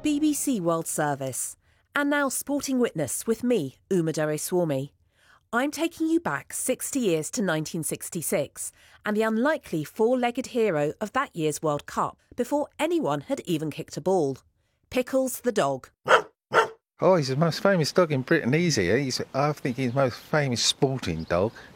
BBC World Service, and now Sporting Witness with me, Uma Doraiswamy. I'm taking you back 60 years to 1966 and the unlikely four-legged hero of that year's World Cup before anyone had even kicked a ball. Pickles the dog. Oh, he's the most famous dog in Britain, easy. I think he's the most famous sporting dog.